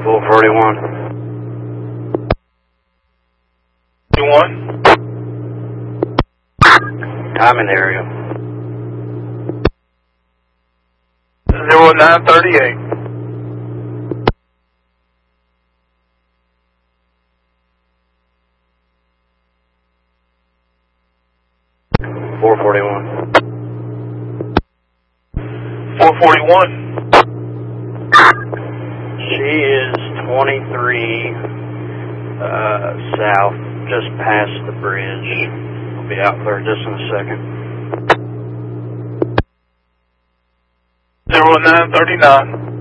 441. 41. Time in area. 0938. .441. 441. She is 23 south, just past the bridge. I'll be out there just in a second. 0939.